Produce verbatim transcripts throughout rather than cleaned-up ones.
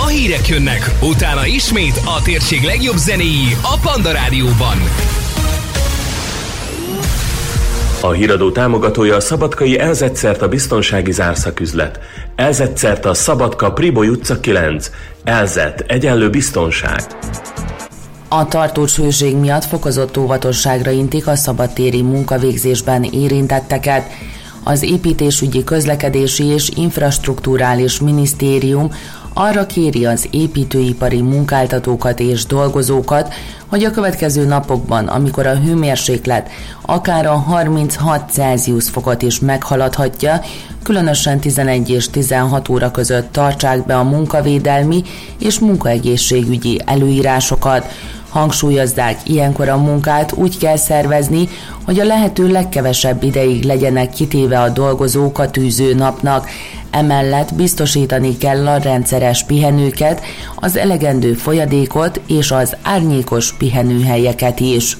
hírek jönnek, utána ismét a térség legjobb zenéi a Panda Rádióban. A híradó támogatója a szabadkai Elzetszert a biztonsági zárszaküzlet. Elzetszert a Szabadka Priboly utca kilenc. Elzet egyenlő biztonság. A tartós hőség miatt fokozott óvatosságra intik a szabadtéri munkavégzésben érintetteket. Az Építésügyi, Közlekedési és Infrastrukturális Minisztérium arra kéri az építőipari munkáltatókat és dolgozókat, hogy a következő napokban, amikor a hőmérséklet akár a harminchat Celsius fokot is meghaladhatja, különösen tizenegy és tizenhat óra között tartsák be a munkavédelmi és munkaegészségügyi előírásokat. Hangsúlyozzák, ilyenkor a munkát úgy kell szervezni, hogy a lehető legkevesebb ideig legyenek kitéve a dolgozók a tűző napnak. Emellett biztosítani kell a rendszeres pihenőket, az elegendő folyadékot és az árnyékos pihenőhelyeket is.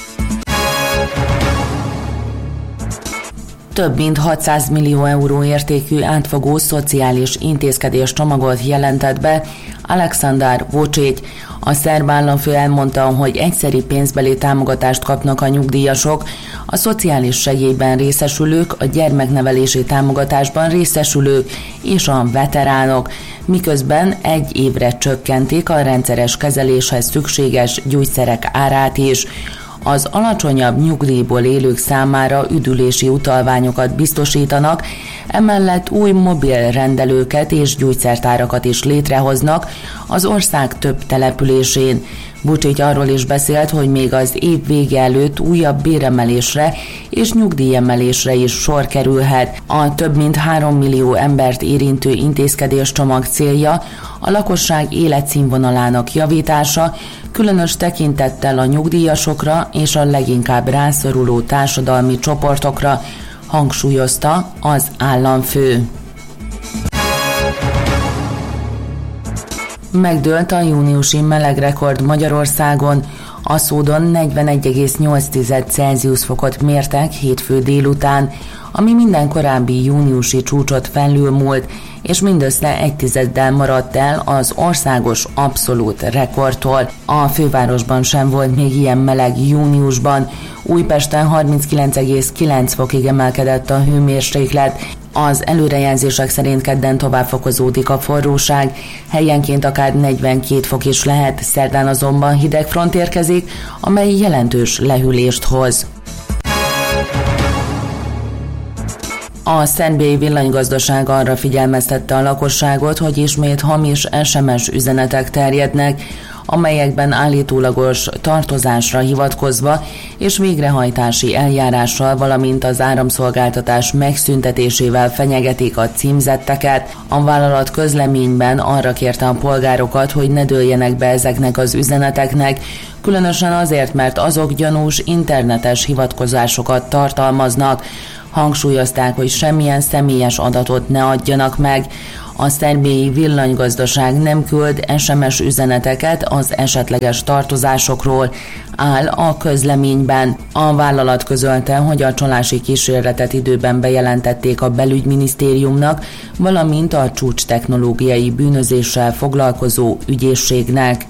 Több mint hatszáz millió euró értékű átfogó szociális intézkedés csomagot jelentett be Alexander Vučić. A szerb államfő elmondta, hogy egyszeri pénzbeli támogatást kapnak a nyugdíjasok, a szociális segélyben részesülők, a gyermeknevelési támogatásban részesülők és a veteránok, miközben egy évre csökkentik a rendszeres kezeléshez szükséges gyógyszerek árát is. Az alacsonyabb nyugdíjból élők számára üdülési utalványokat biztosítanak, emellett új mobil rendelőket és gyógyszertárakat is létrehoznak az ország több településén. Vučić arról is beszélt, hogy még az év vége előtt újabb béremelésre és nyugdíjemelésre is sor kerülhet. A több mint három millió embert érintő intézkedéscsomag célja a lakosság életszínvonalának javítása, különös tekintettel a nyugdíjasokra és a leginkább rászoruló társadalmi csoportokra, hangsúlyozta az államfő. Megdőlt a júniusi melegrekord Magyarországon. Aszódon negyvenegy egész nyolc Celsius fokot mértek hétfő délután, ami minden korábbi júniusi csúcsot felülmúlt, és mindössze egy tizeddel maradt el az országos abszolút rekordtól. A fővárosban sem volt még ilyen meleg júniusban. Újpesten harminckilenc egész kilenc fokig emelkedett a hőmérséklet. Az előrejelzések szerint kedden tovább fokozódik a forróság, helyenként akár negyvenkét fok is lehet, szerdán azonban hideg front érkezik, amely jelentős lehűlést hoz. A szerbiai villanygazdaság arra figyelmeztette a lakosságot, hogy ismét hamis es em es üzenetek terjednek, amelyekben állítólagos tartozásra hivatkozva és végrehajtási eljárással, valamint az áramszolgáltatás megszüntetésével fenyegetik a címzetteket. A vállalat közleményben arra kérte a polgárokat, hogy ne dőljenek be ezeknek az üzeneteknek, különösen azért, mert azok gyanús internetes hivatkozásokat tartalmaznak. Hangsúlyozták, hogy semmilyen személyes adatot ne adjanak meg. A szerbiai villanygazdaság nem küld es em es üzeneteket az esetleges tartozásokról, áll a közleményben. A vállalat közölte, hogy a csalási kísérletet időben bejelentették a belügyminisztériumnak, valamint a csúcstechnológiai bűnözéssel foglalkozó ügyészségnek.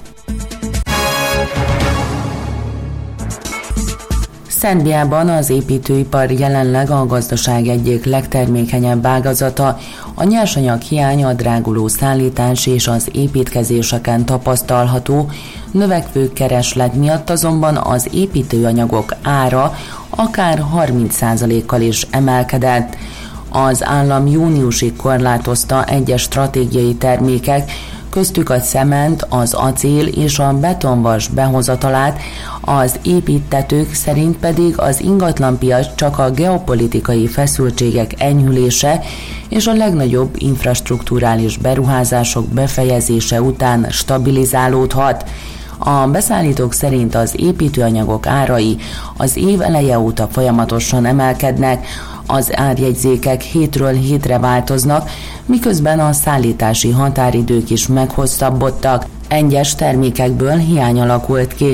Szerbiában az építőipar jelenleg a gazdaság egyik legtermékenyebb ágazata. A nyersanyag hiány, a dráguló szállítás és az építkezéseken tapasztalható, növekvő kereslet miatt azonban az építőanyagok ára akár harminc százalékkal is emelkedett. Az állam júniusig korlátozta egyes stratégiai termékek, köztük a cement, az acél és a betonvas behozatalát, az építtetők szerint pedig az ingatlanpiac csak a geopolitikai feszültségek enyhülése és a legnagyobb infrastrukturális beruházások befejezése után stabilizálódhat. A beszállítók szerint az építőanyagok árai az év eleje óta folyamatosan emelkednek, az árjegyzékek hétről hétre változnak, miközben a szállítási határidők is meghosszabbodtak. Egyes termékekből hiány alakult ki.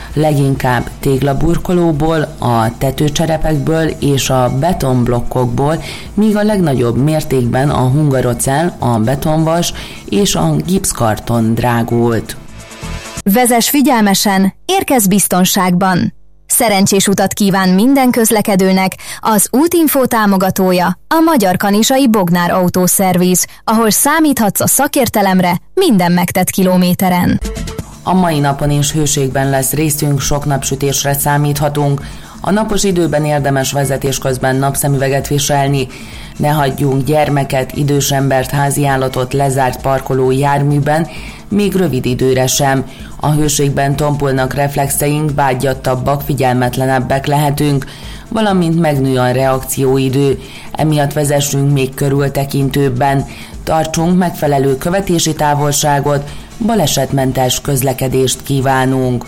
leginkább téglaburkolóból, a tetőcserepekből és a betonblokkokból, míg a legnagyobb mértékben a hungarocell, a betonvas és a gipszkarton drágult. Vezess figyelmesen, érkezz biztonságban! Szerencsés utat kíván minden közlekedőnek az Útinfo támogatója, a Magyar Kanizsai Bognár Autószerviz, ahol számíthatsz a szakértelemre minden megtett kilométeren. A mai napon is hőségben lesz részünk, sok napsütésre számíthatunk. A napos időben érdemes vezetés közben napszemüveget viselni, ne hagyjunk gyermeket, idős embert, háziállatot lezárt parkoló járműben, még rövid időre sem. A hőségben tompulnak reflexeink, vágyattabbak, figyelmetlenebbek lehetünk, valamint megnő a reakcióidő, emiatt vezessünk még körültekintőbben, tartsunk megfelelő követési távolságot, balesetmentes közlekedést kívánunk.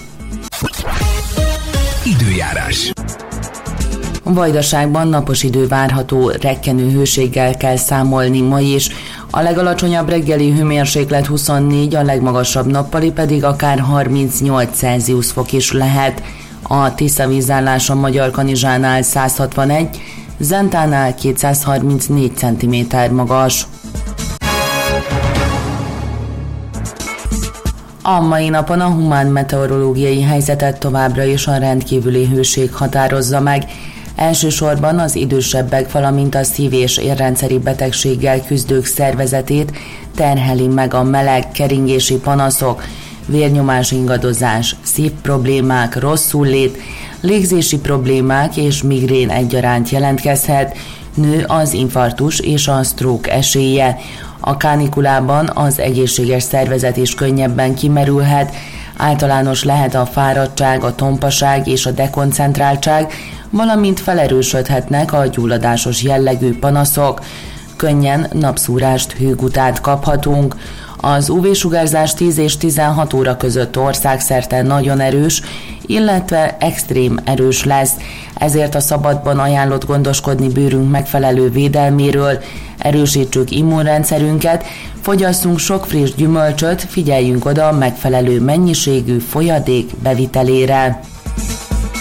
Időjárás. Vajdaságban napos idő várható, rekkenő hőséggel kell számolni ma is. A legalacsonyabb reggeli hőmérséklet huszonnégy, a legmagasabb nappali pedig akár harmincnyolc Celsius fok is lehet. A Tisza vízállása Magyarkanizsánál száz hatvanegy, Zentánál kétszázharmincnégy centiméter magas. A mai napon a humán meteorológiai helyzetet továbbra is a rendkívüli hőség határozza meg. Elsősorban az idősebbek, valamint a szív- és érrendszeri betegséggel küzdők szervezetét terheli meg a meleg, keringési panaszok, vérnyomás ingadozás, szívproblémák, rosszullét, légzési problémák és migrén egyaránt jelentkezhet, nő az infarktus és a stroke esélye. A kánikulában az egészséges szervezet is könnyebben kimerülhet, általános lehet a fáradtság, a tompaság és a dekoncentráltság, valamint felerősödhetnek a gyulladásos jellegű panaszok. Könnyen napszúrást, hőgutát kaphatunk. Az ú vé-sugárzás tíz és tizenhat óra között országszerte nagyon erős, illetve extrém erős lesz, ezért a szabadban ajánlott gondoskodni bőrünk megfelelő védelméről, erősítsük immunrendszerünket, fogyasszunk sok friss gyümölcsöt, figyeljünk oda a megfelelő mennyiségű folyadék bevitelére.